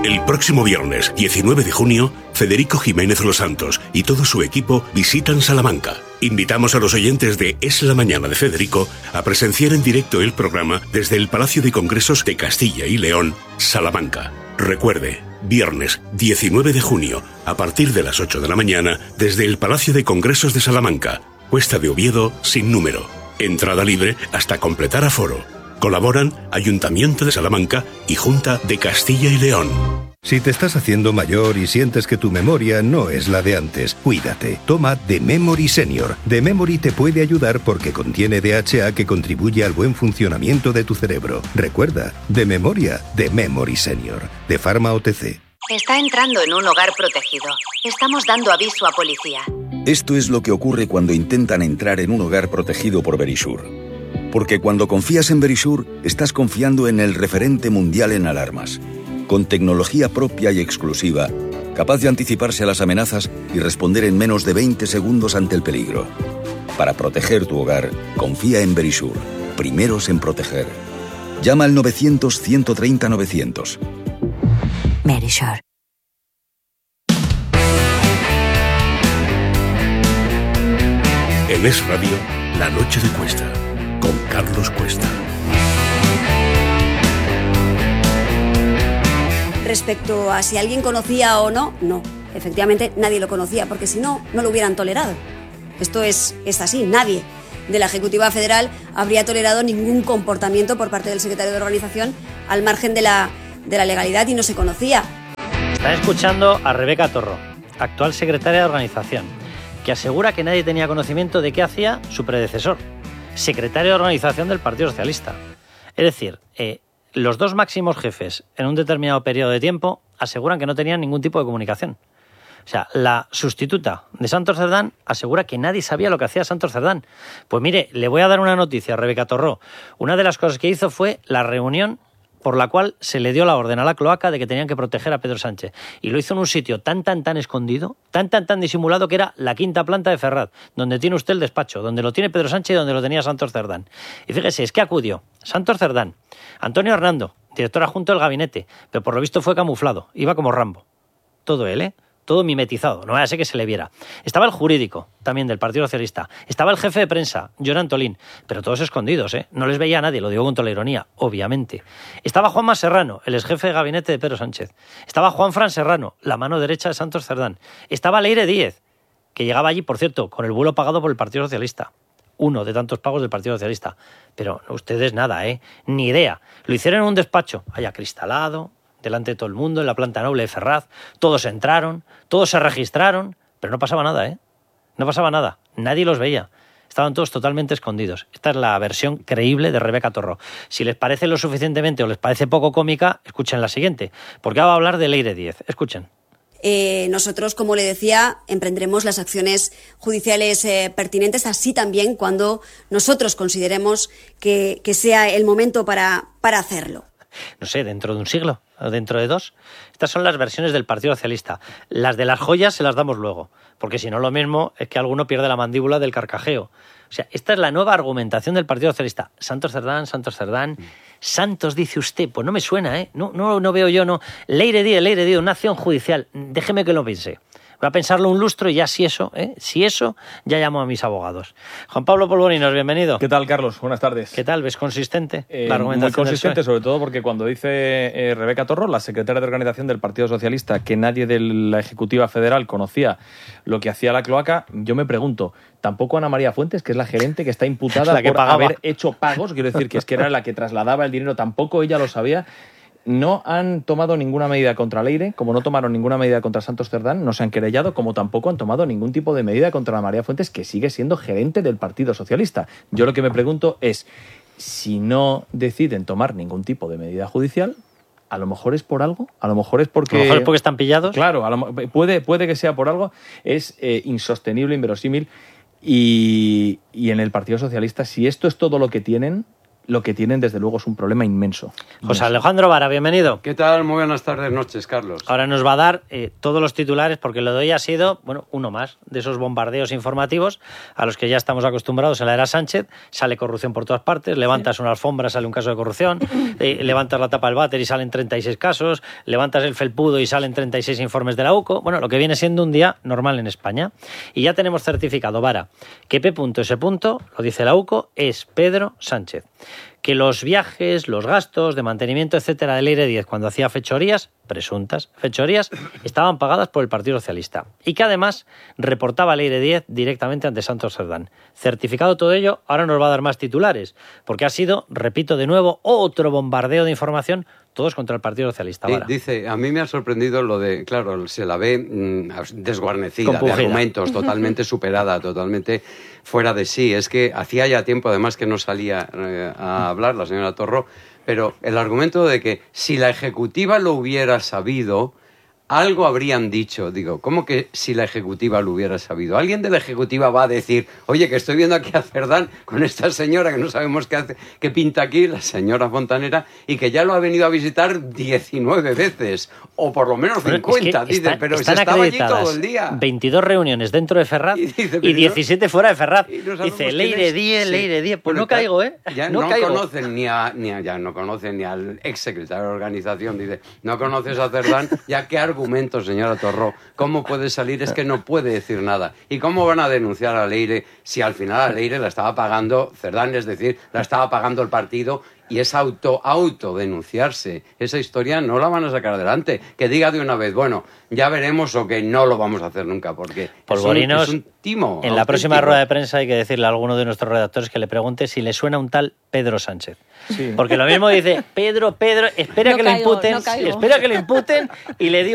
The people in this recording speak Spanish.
El próximo viernes, 19 de junio, Federico Jiménez Los Santos y todo su equipo visitan Salamanca. Invitamos a los oyentes de Es la Mañana de Federico a presenciar en directo el programa desde el Palacio de Congresos de Castilla y León, Salamanca. Recuerde, viernes 19 de junio, a partir de las 8 de la mañana, desde el Palacio de Congresos de Salamanca, Cuesta de Oviedo, sin número. Entrada libre hasta completar aforo. Colaboran Ayuntamiento de Salamanca y Junta de Castilla y León. Si te estás haciendo mayor y sientes que tu memoria no es la de antes, cuídate. Toma The Memory Senior. The Memory te puede ayudar porque contiene DHA que contribuye al buen funcionamiento de tu cerebro. Recuerda, de memoria, The Memory Senior. De Pharma OTC. Está entrando en un hogar protegido. Estamos dando aviso a policía. Esto es lo que ocurre cuando intentan entrar en un hogar protegido por Verisure. Porque cuando confías en Verisure, estás confiando en el referente mundial en alarmas. Con tecnología propia y exclusiva, capaz de anticiparse a las amenazas y responder en menos de 20 segundos ante el peligro. Para proteger tu hogar, confía en Verisure. Primeros en proteger. Llama al 900-130-900. Verisure. En Es Radio, La Noche de Cuesta, con Carlos Cuesta. Respecto a si alguien conocía o no, no. Efectivamente, nadie lo conocía, porque si no, no lo hubieran tolerado. Esto es así, nadie de la Ejecutiva Federal habría tolerado ningún comportamiento por parte del secretario de organización al margen de la legalidad y no se conocía. Están escuchando a Rebeca Torro, actual secretaria de organización, que asegura que nadie tenía conocimiento de qué hacía su predecesor, secretario de organización del Partido Socialista. Es decir, los dos máximos jefes en un determinado periodo de tiempo aseguran que no tenían ningún tipo de comunicación. O sea, la sustituta de Santos Cerdán asegura que nadie sabía lo que hacía Santos Cerdán. Pues mire, le voy a dar una noticia a Rebeca Torró. Una de las cosas que hizo fue la reunión por la cual se le dio la orden a la cloaca de que tenían que proteger a Pedro Sánchez. Y lo hizo en un sitio tan escondido, tan disimulado, que era la quinta planta de Ferraz, donde tiene usted el despacho, donde lo tiene Pedro Sánchez y donde lo tenía Santos Cerdán. Y fíjese, es que acudió Santos Cerdán, Antonio Hernando, director adjunto del gabinete, pero por lo visto fue camuflado, iba como Rambo. Todo él, todo mimetizado, no vaya a ser que se le viera. Estaba el jurídico, también del Partido Socialista. Estaba el jefe de prensa, Joan Antolín, pero todos escondidos, no les veía a nadie, lo digo con toda la ironía, obviamente. Estaba Juanma Serrano, el exjefe de gabinete de Pedro Sánchez. Estaba Juanfran Serrano, la mano derecha de Santos Cerdán. Estaba Leire Díez, que llegaba allí, por cierto, con el vuelo pagado por el Partido Socialista. Uno de tantos pagos del Partido Socialista. Pero ustedes nada, ni idea. Lo hicieron en un despacho, allá acristalado, delante de todo el mundo, en la planta noble de Ferraz. Todos entraron, todos se registraron, pero no pasaba nada, No pasaba nada, nadie los veía. Estaban todos totalmente escondidos. Esta es la versión creíble de Rebeca Torró. Si les parece lo suficientemente o les parece poco cómica, escuchen la siguiente, porque ahora va a hablar de Leire Díez. Escuchen. Nosotros, como le decía, emprendremos las acciones judiciales pertinentes, así también cuando nosotros consideremos que sea el momento para hacerlo. No sé, dentro de un siglo o dentro de dos. Estas son las versiones del Partido Socialista. Las de las joyas se las damos luego, porque si no lo mismo es que alguno pierde la mandíbula del carcajeo. O sea, esta es la nueva argumentación del Partido Socialista. Santos Cerdán. Santos, dice usted, pues no me suena, No veo yo, no. Leire Díez, una acción judicial. Déjeme que lo piense. Voy a pensarlo un lustro y ya si eso, ya llamo a mis abogados. Juan Pablo Polvorinos, bienvenido. ¿Qué tal, Carlos? Buenas tardes. ¿Qué tal? ¿Ves consistente la argumentación? Muy consistente, sobre todo porque cuando dice Rebeca Torró, la secretaria de organización del Partido Socialista, que nadie de la Ejecutiva Federal conocía lo que hacía la cloaca, yo me pregunto, ¿tampoco Ana María Fuentes, que es la gerente que está imputada por haber hecho pagos? Quiero decir, que es que era la que trasladaba el dinero, tampoco ella lo sabía. No han tomado ninguna medida contra Leire, como no tomaron ninguna medida contra Santos Cerdán, no se han querellado, como tampoco han tomado ningún tipo de medida contra Ana María Fuentes, que sigue siendo gerente del Partido Socialista. Yo lo que me pregunto es, si no deciden tomar ningún tipo de medida judicial, a lo mejor es por algo, a lo mejor es porque están pillados. Claro, puede que sea por algo, es insostenible, inverosímil, y en el Partido Socialista, si esto es todo lo que tienen, lo que tienen desde luego es un problema inmenso. José Alejandro Vara, bienvenido. ¿Qué tal? Muy buenas tardes, noches, Carlos. Ahora nos va a dar todos los titulares, porque lo de hoy ha sido, bueno, uno más de esos bombardeos informativos a los que ya estamos acostumbrados en la era Sánchez. Sale corrupción por todas partes, levantas una alfombra, sale un caso de corrupción, levantas la tapa del váter y salen 36 casos, levantas el felpudo y salen 36 informes de la UCO. Bueno, lo que viene siendo un día normal en España. Y ya tenemos certificado, Vara, que P.S. lo dice la UCO, es Pedro Sánchez. Que los viajes, los gastos de mantenimiento, etcétera, del Leire 10, cuando hacía fechorías, presuntas fechorías, estaban pagadas por el Partido Socialista. Y que además reportaba el Leire 10 directamente ante Santos Cerdán. Certificado todo ello, ahora nos va a dar más titulares, porque ha sido, repito de nuevo, otro bombardeo de información, todos contra el Partido Socialista. Dice, a mí me ha sorprendido lo de, claro, se la ve desguarnecida, de argumentos, totalmente superada, totalmente fuera de sí. Es que hacía ya tiempo, además, que no salía a hablar la señora Torró, pero el argumento de que si la Ejecutiva lo hubiera sabido, algo habrían dicho. Digo, ¿cómo que si la Ejecutiva lo hubiera sabido? Alguien de la Ejecutiva va a decir, oye, que estoy viendo aquí a Cerdán con esta señora que no sabemos qué hace, qué pinta aquí, la señora Fontanera, y que ya lo ha venido a visitar 19 veces, o por lo menos 50, dice, pero se estaba allí todo el día. 22 reuniones dentro de Ferraz y 17 fuera de Ferraz. Dice, Leire 10, pues no caigo, ¿eh? Ya no conocen no conocen ni al exsecretario de Organización, dice, no conoces a Cerdán, ya qué argumento, señora Torró, ¿cómo puede salir? Es que no puede decir nada. ¿Y cómo van a denunciar a Leire si al final a Leire la estaba pagando Cerdán, es decir, la estaba pagando el partido? Y es autodenunciarse. Esa historia no la van a sacar adelante. Que diga de una vez, bueno, ya veremos o que no lo vamos a hacer nunca, porque Polvorinos, es un timo. En la próxima rueda de prensa hay que decirle a alguno de nuestros redactores que le pregunte si le suena un tal Pedro Sánchez. Sí. Porque lo mismo dice, Pedro, espera que lo imputen y le digo